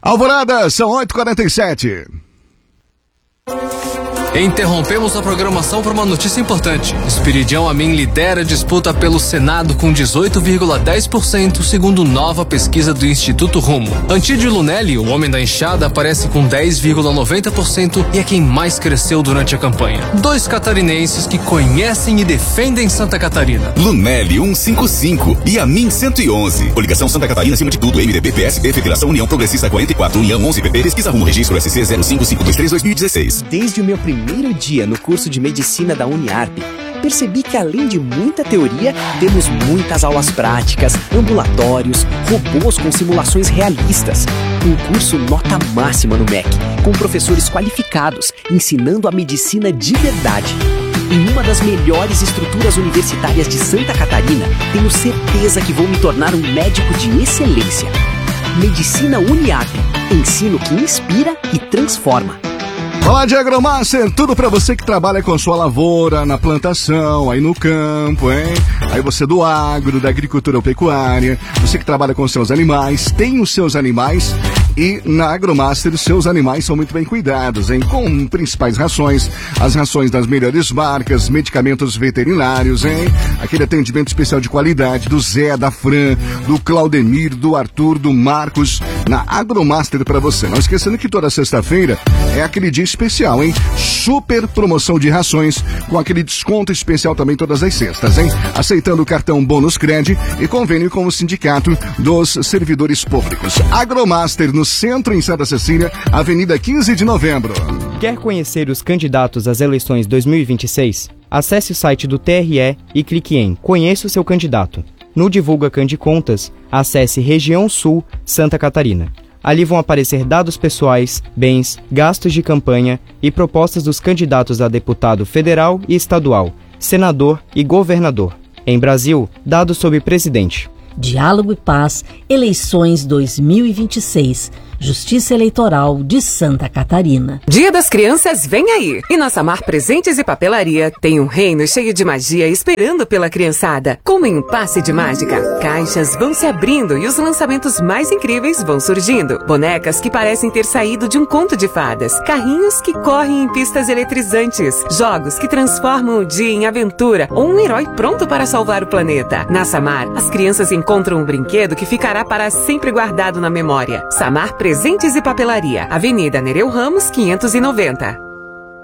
Alvorada, são 8h47. Interrompemos a programação para uma notícia importante. Esperidião Amin lidera a disputa pelo Senado com 18,10%, segundo nova pesquisa do Instituto Rumo. Antídio Lunelli, o homem da enxada, aparece com 10,90% e é quem mais cresceu durante a campanha. Dois catarinenses que conhecem e defendem Santa Catarina. Lunelli 155 e Amin 111. Coligação Santa Catarina acima de tudo. MDB, PSB, Federação União Progressista 44, União 11PP, Pesquisa Rumo, Registro SC 05523-2016. Desde o meu primeiro dia no curso de Medicina da Uniarp, percebi que além de muita teoria, temos muitas aulas práticas, ambulatórios, robôs com simulações realistas. Um curso nota máxima no MEC, com professores qualificados, ensinando a medicina de verdade. Em uma das melhores estruturas universitárias de Santa Catarina, tenho certeza que vou me tornar um médico de excelência. Medicina Uniarp, ensino que inspira e transforma. Fala de Agromaster, tudo pra você que trabalha com sua lavoura, na plantação, aí no campo, hein? Aí você do agro, da agricultura ou pecuária, você que trabalha com seus animais, tem os seus animais e na Agromaster os seus animais são muito bem cuidados, hein? Com principais rações, as rações das melhores marcas, medicamentos veterinários, hein? Aquele atendimento especial de qualidade do Zé, da Fran, do Claudemir, do Arthur, do Marcos, na Agromaster pra você. Não esquecendo que toda sexta-feira é aquele dia especial, hein? Super promoção de rações com aquele desconto especial também todas as sextas, hein? Aceitando o cartão Bônus Cred e convênio com o Sindicato dos Servidores Públicos. Agromaster no centro, em Santa Cecília, Avenida 15 de Novembro. Quer conhecer os candidatos às eleições 2026? Acesse o site do TRE e clique em Conheça o seu candidato. No Divulga Candicontas, acesse Região Sul, Santa Catarina. Ali vão aparecer dados pessoais, bens, gastos de campanha e propostas dos candidatos a deputado federal e estadual, senador e governador. Em Brasil, dados sobre presidente. Diálogo e Paz, eleições 2026. Justiça Eleitoral de Santa Catarina. Dia das Crianças vem aí! E na Samar Presentes e Papelaria tem um reino cheio de magia esperando pela criançada. Como em um passe de mágica, caixas vão se abrindo e os lançamentos mais incríveis vão surgindo. Bonecas que parecem ter saído de um conto de fadas. Carrinhos que correm em pistas eletrizantes. Jogos que transformam o dia em aventura ou um herói pronto para salvar o planeta. Na Samar, as crianças encontram um brinquedo que ficará para sempre guardado na memória. Samar Presentes e Papelaria, Avenida Nereu Ramos, 590.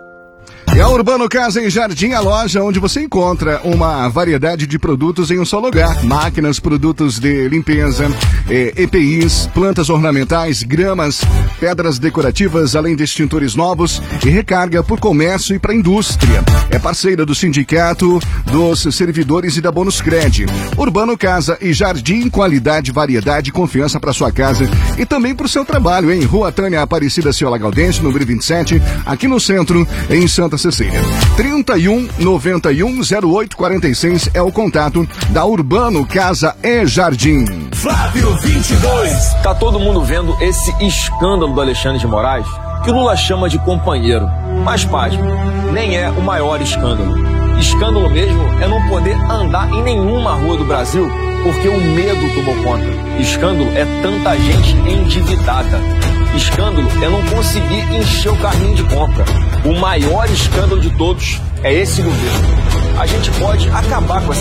E a Urbano Casa e Jardim, a loja onde você encontra uma variedade de produtos em um só lugar. Máquinas, produtos de limpeza, EPIs, plantas ornamentais, gramas, pedras decorativas, além de extintores novos e recarga por comércio e para indústria. É parceira do Sindicato dos Servidores e da Bônus Cred. Urbano Casa e Jardim, qualidade, variedade e confiança para sua casa e também para o seu trabalho, em Rua Tânia Aparecida Ciola Galdense, número 27, aqui no centro, em Santa Cecília. 31 91 08 46 é o contato da Urbano Casa e Jardim. Flávio 22. Tá todo mundo vendo esse escândalo do Alexandre de Moraes, que o Lula chama de companheiro. Mas, pasme, nem é o maior escândalo. Escândalo mesmo é não poder andar em nenhuma rua do Brasil porque o medo tomou conta. Escândalo é tanta gente endividada. Escândalo é não conseguir encher o carrinho de compra. O maior escândalo de todos é esse governo. A gente pode acabar com essa